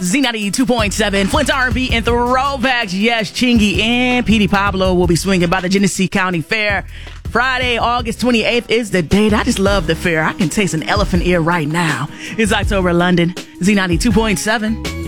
Z92.7, Flint's R&B and throwbacks. Yes, Chingy and Petey Pablo will be swinging by the Genesee County Fair. Friday, August 28th is the date. I just love the fair. I can taste an elephant ear right now. It's October, London. Z92.7.